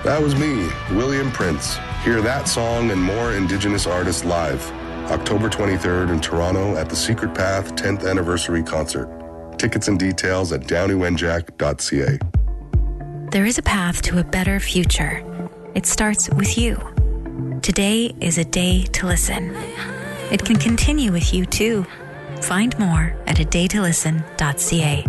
That was me, William Prince. Hear that song and more Indigenous artists live, October 23rd in Toronto at the Secret Path 10th Anniversary Concert. Tickets and details at downywenjack.ca. There is a path to a better future. It starts with you. Today is a day to listen. It can continue with you too. Find more at adaytolisten.ca.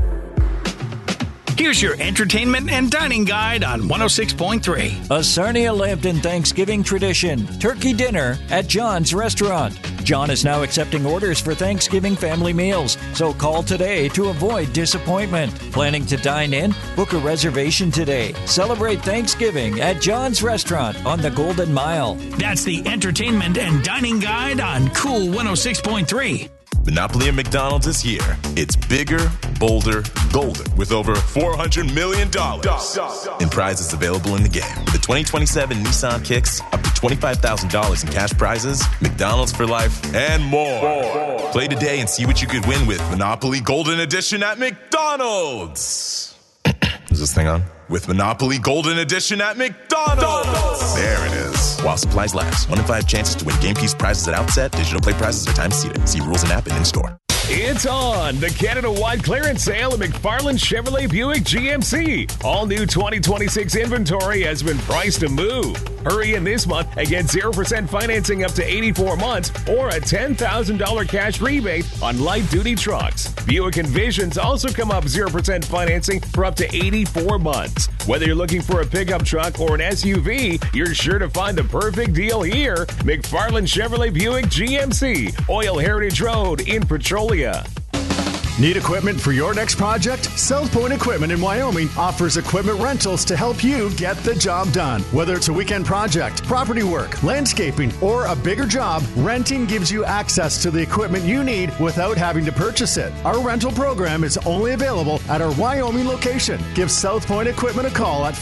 Here's your entertainment and dining guide on 106.3. A Sarnia Lambton Thanksgiving tradition, turkey dinner at John's Restaurant. John is now accepting orders for Thanksgiving family meals, so call today to avoid disappointment. Planning to dine in? Book a reservation today. Celebrate Thanksgiving at John's Restaurant on the Golden Mile. That's the entertainment and dining guide on Cool 106.3. Monopoly at McDonald's is here. It's bigger, bolder, golden, with over $400 million in prizes available in the game. With the 2027 Nissan Kicks, up to $25,000 in cash prizes, McDonald's for life, and more. Play today and see what you could win with Monopoly Golden Edition at McDonald's. Is this thing on? With Monopoly Golden Edition at McDonald's. There it is. While supplies last. 1 in 5 chances to win game piece prizes at outset. Digital play prizes are time seated. See rules and app and in-store. It's on! The Canada-wide clearance sale at McFarland Chevrolet Buick GMC. All new 2026 inventory has been priced to move. Hurry in this month and get 0% financing up to 84 months or a $10,000 cash rebate on light-duty trucks. Buick Envisions also come up 0% financing for up to 84 months. Whether you're looking for a pickup truck or an SUV, you're sure to find the perfect deal here. McFarland Chevrolet Buick GMC, Oil Heritage Road in Petrolia. Need equipment for your next project? South Point Equipment in Wyoming offers equipment rentals to help you get the job done. Whether it's a weekend project, property work, landscaping, or a bigger job, renting gives you access to the equipment you need without having to purchase it. Our rental program is only available at our Wyoming location. Give South Point Equipment a call at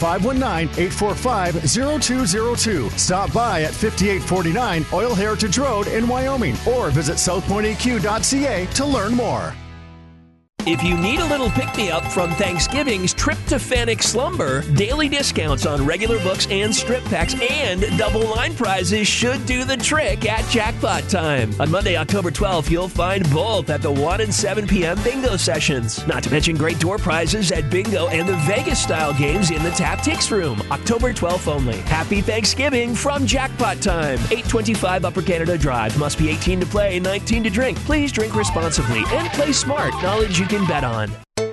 519-845-0202. Stop by at 5849 Oil Heritage Road in Wyoming or visit southpointeq.ca to learn more. If you need a little pick-me-up from Thanksgiving's Tryptophanic Slumber, daily discounts on regular books and strip packs and double line prizes should do the trick at Jackpot Time. On Monday, October 12th, you'll find both at the 1 and 7 p.m. bingo sessions. Not to mention great door prizes at bingo and the Vegas-style games in the Tap Tix Room. October 12th only. Happy Thanksgiving from Jackpot Time. 825 Upper Canada Drive. Must be 18 to play, 19 to drink. Please drink responsibly and play smart. Knowledge you can bet on.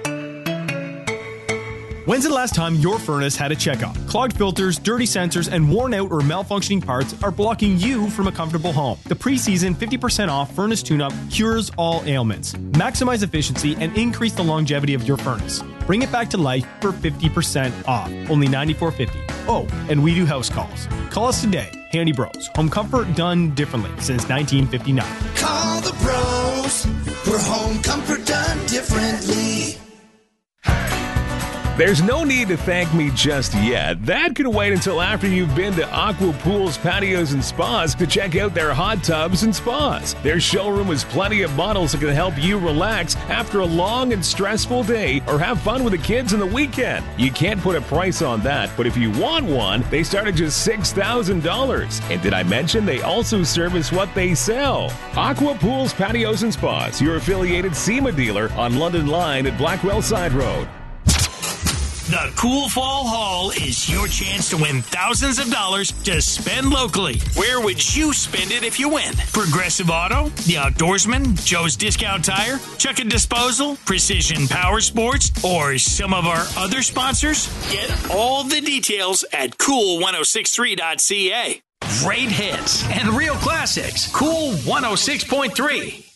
When's the last time your furnace had a checkup? Clogged filters, dirty sensors, and worn out or malfunctioning parts are blocking you from a comfortable home. The pre-season 50% off furnace tune-up cures all ailments. Maximize efficiency and increase the longevity of your furnace. Bring it back to life for 50% off. Only $94.50. Oh, and we do house calls. Call us today. Handy Bros. Home comfort done differently since 1959. Call the pros for home comfort done differently. There's no need to thank me just yet. That can wait until after you've been to Aqua Pools, Patios, and Spas to check out their hot tubs and spas. Their showroom has plenty of models that can help you relax after a long and stressful day or have fun with the kids on the weekend. You can't put a price on that, but if you want one, they start at just $6,000. And did I mention they also service what they sell? Aqua Pools, Patios, and Spas, your affiliated SEMA dealer on London Line at Blackwell Side Road. The Cool Fall Haul is your chance to win thousands of dollars to spend locally. Where would you spend it if you win? Progressive Auto, The Outdoorsman, Joe's Discount Tire, Chuck and Disposal, Precision Power Sports, or some of our other sponsors? Get all the details at cool1063.ca. Great hits and real classics. Cool 106.3.